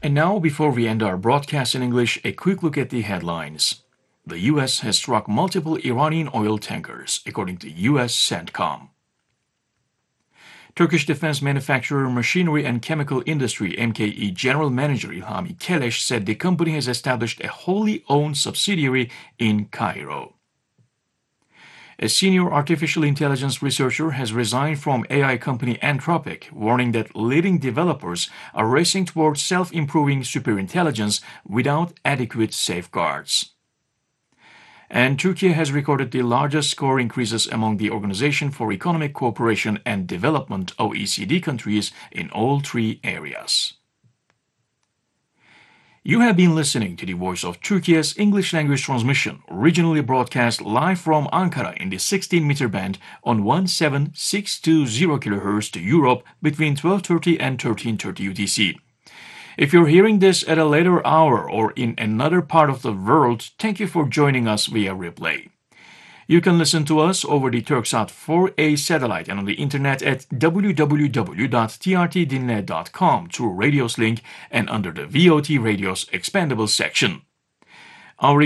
And now, before we end our broadcast in English, a quick look at the headlines. The U.S. has struck multiple Iranian oil tankers, according to U.S. CENTCOM. Turkish defense manufacturer Machinery and Chemical Industry (MKE) General Manager İlhami Keleş said the company has established a wholly owned subsidiary in Cairo. A senior artificial intelligence researcher has resigned from AI company Anthropic, warning that leading developers are racing towards self-improving superintelligence without adequate safeguards. And Turkey has recorded the largest score increases among the Organization for Economic Cooperation and Development (OECD) countries in all three areas. You have been listening to the Voice of Turkey's English language transmission, originally broadcast live from Ankara in the 16-meter band on 17620 kHz to Europe between 12:30 and 13:30 UTC. If you're hearing this at a later hour or in another part of the world, thank you for joining us via replay. You can listen to us over the Turksat 4A satellite and on the internet at www.trtdinle.com through Radios link and under the VOT Radios expandable section. Our